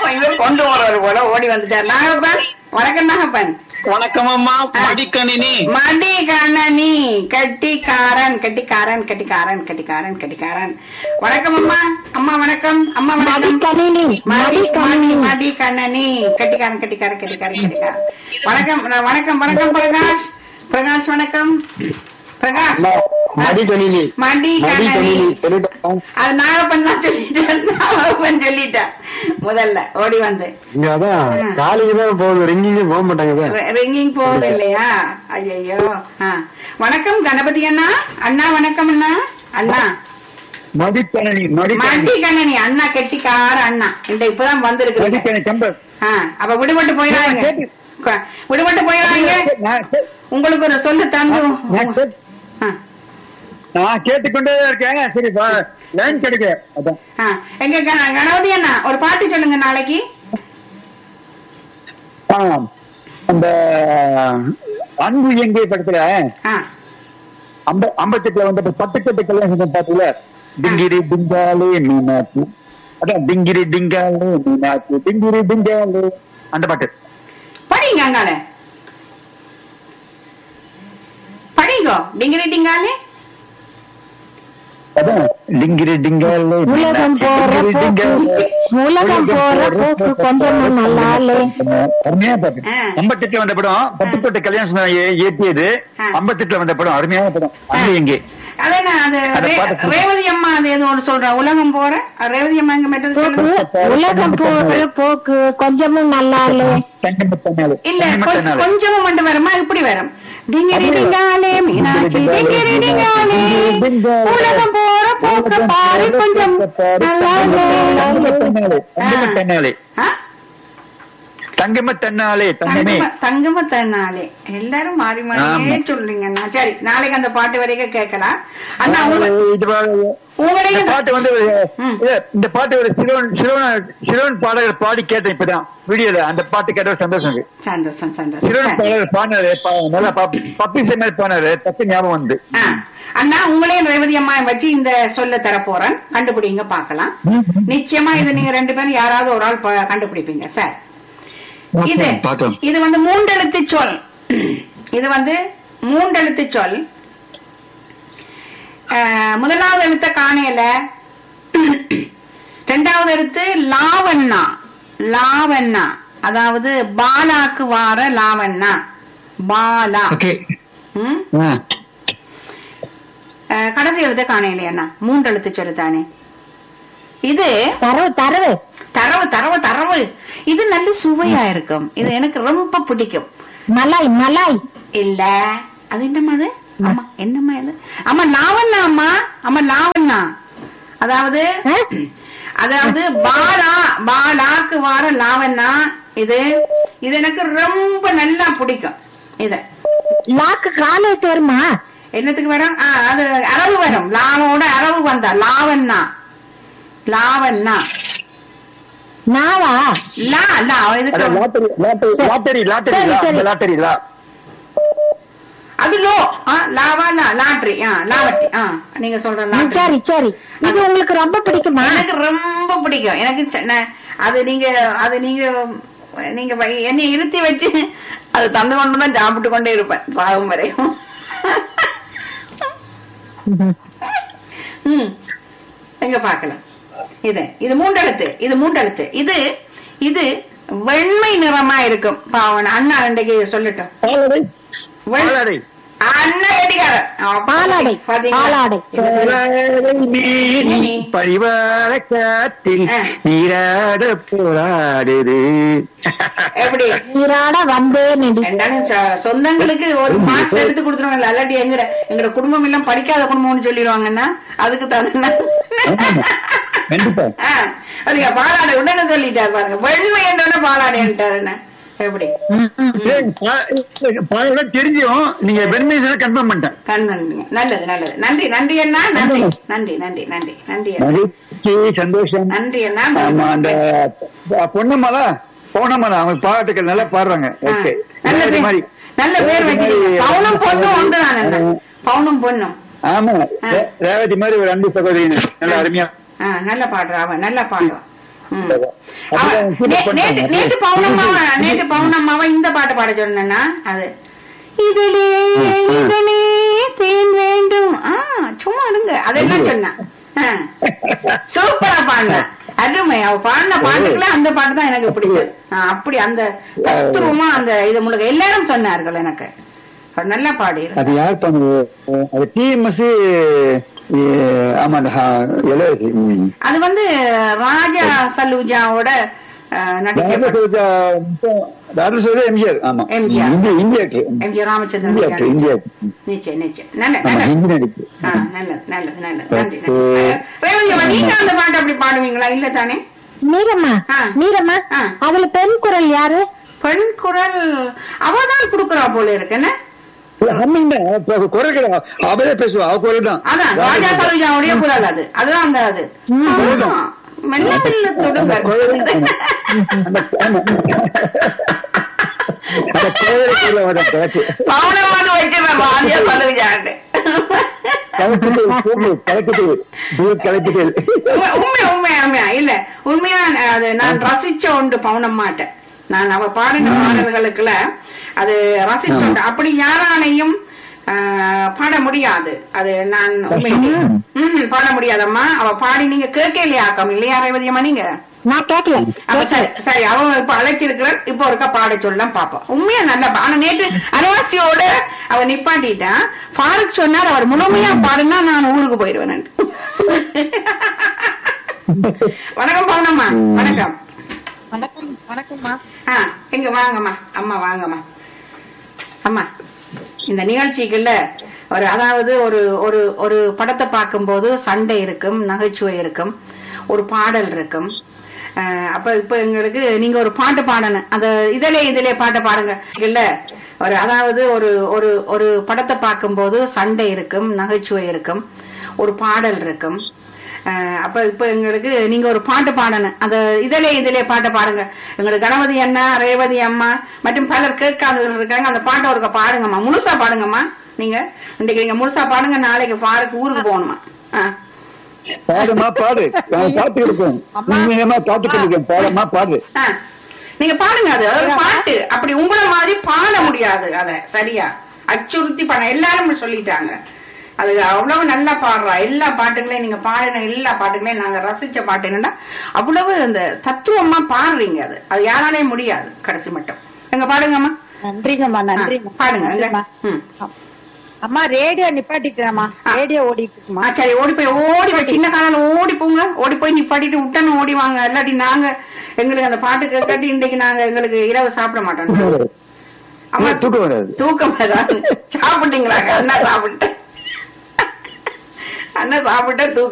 இவர் கொண்டு போறவர் போல ஓடி வந்துட்டார். நாகப்பன், வணக்கம் நாகப்பன். வணக்கம் அம்மா. மடிக்கணினி மடிகணனி, கட்டிக்காரன் கட்டிக்காரன் கட்டிக்காரன் கட்டிக்காரன் கட்டிக்காரன். வணக்கம் அம்மா. அம்மா வணக்கம். அம்மா வணக்கம். மடிகணனி, கட்டிக்காரன் கட்டிக்காரன் கட்டிக்காரன் கட்டிக்காரன். வணக்கம் வணக்கம் வணக்கம் பிரகாஷ். பிரகாஷ் வணக்கம். பிரகாஷ் மடிகணினி. மடிகணனி அது நாகப்பன் தான் சொல்லிட்டேன். நாகப்பன் சொல்லிட்டேன் முதல்ல ஓடி வந்து. காலைக்குதான் போகுது, ரிங்கிங் போக மாட்டாங்க. ரிங்கிங் போகுது இல்லையா? ஐயோ. வணக்கம் கணபதி அண்ணா. அண்ணா வணக்கம் அண்ணா. அண்ணா மடிக்கணனி. மடிகணனி அண்ணா கெட்டிக்கார அண்ணா. இந்த இப்பதான் வந்திருக்கு. அப்ப விடுபட்டு போயிடாங்க, விடுபட்டு போயிடாங்க. உங்களுக்கு ஒரு சொல்லு தந்து நான் கேட்டுக்கொண்டே இருக்கேன். சரி லைன் கிடைக்க எங்க கணபதி அண்ணா ஒரு பாட்டு சொல்லுங்க நாளைக்கு. அந்த அன்பு எங்கே படத்துல 58 வந்து 10 கல்யாணம் பாத்துல டிங்கிரி டிங்காலே மீனாச்சு, அதான் டிங்கிரி டிங்காலே மீனாச்சு டிங்கிரி டிங்காலே அந்த பாட்டு படிங்க. அங்கால படிங்கோ. டிங்கிரி டிங்காலே டிங்கிரி டிங்காலே உலகம் போற போக்கு கொஞ்சம் நல்லா அருமையான பாட்டு. 58 வந்த படம் 10 கல்யாணம் ஏற்றியது. 58 வந்த படம் அருமையான படம். அன்பு எங்கே ரேவதி அம்மா அது ஏதோ ஒன்று சொல்ற. உலகம் போற ரேவதி அம்மா எங்க மெட்டது உலகம் போற போக்கு கொஞ்சமும் நல்லா இல்ல. கொஞ்சமும் மட்டும் வருமா? இப்படி வரும். டிங்கிரி டிங்காலே மீனாட்சி டிங்கிரி டிங்காலே உலகம் போற போக்கு பாரு கொஞ்சம் தங்கம தன்னாலே தங்கம தன்னாலே எல்லாரும் மாறி மாறியே சொல்றீங்கண்ணா. சரி, நாளைக்கு அந்த பாட்டு வரைக்கும் கேட்கலாம். அண்ணா உங்களையும் பாட்டு வந்து இந்த பாட்டு ஒரு சிறுவன் பாடகர் பாடி கேட்டேன் இப்பதான் வீடியோல. அந்த பாட்டு கேட்ட சந்தோஷம். சந்தோஷம் சந்தோஷம். சிறுவன் பாடகர் பாடினாரு, நல்லா பப்பி மாதிரி பாடினாரு. தப்பு ஞாபகம் வந்து. அண்ணா உங்களையும் ரேவதி அம்மா வச்சு இந்த சொல்ல தர போறேன், கண்டுபிடிங்க பாக்கலாம். நிச்சயமா இது நீங்க 2 பேரும் யாராவது ஒரு ஆள் கண்டுபிடிப்பீங்க சார். இது வந்து 3 எழுத்து சொல். இது வந்து 3 எழுத்து சொல். முதலாவது எழுத்த காணையில, 2வது எழுத்து லாவண்ணா. லாவண்ணா அதாவது பாலாக்கு வார லாவண்ணா. பாலா. கடைசி எழுத்த காணையிலையா? 3 எழுத்து சொல்லு தானே இது. தரவு தரவு தரவு தரவு தரவு. இது நல்ல சுவையா இருக்கும். இது எனக்கு ரொம்ப பிடிக்கும். மலாய் மலாய் இல்ல, அது என்னமா? அது அம்மா என்னம்மா இது? அம்மா லாவண்ணா. அம்மா அம்மா லாவண்ணா அதாவது பாலா, பாலாக்கு வார லாவண்ணா. இது இது எனக்கு ரொம்ப நல்லா பிடிக்கும். இத லாக்கு காலேஜ் வருமா? என்னத்துக்கு வரும்? அது அரவு வரும். லாவோட அரவு வந்தா லாவண்ணா. லாவண்ணா நாவா லா லா இதுக்கு லாட்டரி லாட்டரி லாட்டரி லா அது லோ. லாவா லா லாட்டரி. லாவட்டி. நீங்க சொல்ற சரி சரி. இது உங்களுக்கு ரொம்ப பிடிக்குமா? எனக்கு ரொம்ப பிடிக்கும். எனக்கு அது நீங்க நீங்க என்னை இருத்தி வச்சு அது தந்து கொண்டுதான் சாப்பிட்டு கொண்டே இருப்பேன் பாவம் வரையும். எங்க பாக்கலாம். இது 3 எழுத்து. இது 3 எழுத்து. இது வெண்மை நிறமா இருக்கும். பாவன அண்ணா இன்றைக்கு சொல்லட்டும். அண்ணா கட்டிக்காரன் பாலாடை. பாலாடை பரிவார காத்தில் நீராட போராடுது. எப்படி நீராட வந்தேன். சொந்தங்களுக்கு ஒரு மார்க்ஸ் எடுத்து கொடுத்துருவாங்க. அல்லாட்டி எங்கட குடும்பம் எல்லாம் படிக்காத குடும்பம்னு சொல்லிடுவாங்கன்னா அதுக்கு தகுந்த பாலாடை உடனே சொல்லிட்டாரு பாருங்க. வெண்மை என்றோட பாலாடைன்ட்டாரு. எப்படி தெரிஞ்சும் நீங்க வெண்மை கன்ஃபார்ம் பண்ணிட்டேன். நல்லது நல்லது. நன்றி நன்றி அண்ணா. நன்றி நன்றி நன்றி நன்றி நன்றி சந்தோஷம். நன்றி அண்ணா. அந்த பொன்னம்மாலா பௌனம்மாலா அவங்க பாட்டுக்கள் நல்லா பாடுறாங்க. நல்ல பேர் வச்சிருக்கீங்க. பவுனம் பொண்ணும் ஒன்று தான். பவுனம் பொண்ணும். ஆமா, ரேவதி மாதிரி ஒரு அன்பு சகோதரி. நல்ல அருமையா நல்லா பாடுறா. அவன் நல்லா பாடுவான். நேற்று பவுனம்மாவை இந்த பாட்டு பாட சொன்னா அது இதழே இதழே தேன் வேண்டும். சும்மா இருங்க அதெல்லாம் சொன்னா சூப்பரா பாடின அருமை. அவ பாடின பாட்டுக்குள்ள அந்த பாட்டு தான் எனக்கு பிடிச்சது. அப்படி அந்த தத்துவமா அந்த இது முழுக்க எல்லாரும் சொன்னார்கள் எனக்கு. நல்லா பாடி அது யார் பண்ணுது டிஎம்எஸ். அது வந்து ராஜா சலூஜாவோட எம்ஜிஆர் ராமச்சந்திரன். நிச்சயம் நிச்சயம் அந்த பாட்டு அப்படி பாடுவீங்களா? இல்ல தானே மீரம்மா? மீரம்மா அதுல பெண் குரல் யாரு? பெண் குரல் அவதான் குடுக்கறா போல இருக்குன்னு குரல் அவளே பேசுவா. அவ குரல் தான். அதான் ராஜா சலூஜாவுடைய குரல். அதுதான் அந்த அது மெல்ல மெல்ல தொடுங்க. பவுனமான வச்சிருவேன் ராஜா சலூஜான்னு. உண்மையா இல்ல உண்மையா அது நான் ரசிச்ச உண்டு பவுனம்மாட்ட. நான் அவ பாடின பாடல்களுக்குள்ள அது ரசிச்ச உண்டு. அப்படி யாராலையும் பாட முடியாது. அது நான் பாட முடியாதம்மா. அவ பாடி நீங்க கேட்கலையா ஆக்கம் இல்லையா ரேவதியம்மா? நீங்க நான் கேட்கல. சரி அவ இப்ப அழைச்சிருக்கிற இப்ப ஒருக்கா பாட சொல்லலாம் பாப்போம். உண்மையா நல்லா. ஆனா நேற்று அனவாசியோட அவ நிப்பாட்டிட்டான். ஃபாரூக் சொன்னார் அவர் முழுமையா பாடுனா நான் ஊருக்கு போயிடுவேன். வணக்கம் பவுனம்மா. வணக்கம். வணக்கம். வணக்கம்மா. எங்க வாங்கம்மா. அம்மா வாங்கம்மா. அம்மா இந்த நிகழ்ச்சிக்குள்ள ஒரு அதாவது ஒரு ஒரு ஒரு படத்தை பார்க்கும்போது சண்டை இருக்கும், நகைச்சுவை இருக்கும், ஒரு பாடல் இருக்கும். அப்ப இப்ப எங்களுக்கு நீங்க ஒரு பாட்டு பாடணும். அந்த இதிலே பாட்டை பாடுங்க. இல்ல ஒரு அதாவது ஒரு ஒரு ஒரு படத்தை பார்க்கும்போது சண்டை இருக்கும், நகைச்சுவை இருக்கும், ஒரு பாடல் இருக்கும். அப்ப இப்ப எங்களுக்கு நீங்க ஒரு பாட்டு பாடணும். அந்த இதிலே பாட்டை பாடுங்க. எங்களுக்கு கணபதி அண்ணா, ரேவதி அம்மா மற்றும் பலர் கேட்காதவர்கள் இருக்காங்க. அந்த பாட்டை ஒருக்க பாடுங்கம்மா. முழுசா பாடுங்கம்மா. நீங்க இன்னைக்கு நீங்க முழுசா பாடுங்க. நாளைக்கு பாருக்கு ஊருக்கு போகணுமா? பாடுமா பாடு. பாட்டு இருக்கும். பாடுமா பாடு. நீங்க பாடுங்க. அது பாட்டு அப்படி உங்களை மாதிரி பாட முடியாது. அத சரியா அச்சுறுத்தி பாட எல்லாரும் சொல்லிட்டாங்க. அது அவ்வளவு நல்லா பாடுறா. எல்லா பாட்டுகளையும் நீங்க பாடின எல்லா பாட்டுகளையும் நாங்க ரசிச்ச பாட்டு என்னன்னா அவ்வளவு அந்த தத்துவமா பாடுறீங்க. அது யாராலையும் முடியாது கடைசி மட்டும். எங்க பாடுங்கம்மா. நன்றிங்கம்மா. நன்றி. பாடுங்க. அம்மா ரேடியோ நிப்பாட்டிக்கிறேம்மா. ரேடியோ ஓடிட்டு இருக்குமா? சரி ஓடி போய் சின்ன காலம் ஓடி போங்க. ஓடி போய் நிப்பாட்டிட்டு விட்டன்னு ஓடி வாங்க. இல்லாட்டி நாங்க எங்களுக்கு அந்த பாட்டு கேட்காட்டி இன்றைக்கு நாங்க எங்களுக்கு இரவு சாப்பிட மாட்டோம். அம்மா தூக்கம் வராது. சாப்பிட்டீங்களா? அண்ணா சாப்பிட்டேன். தூக்கம்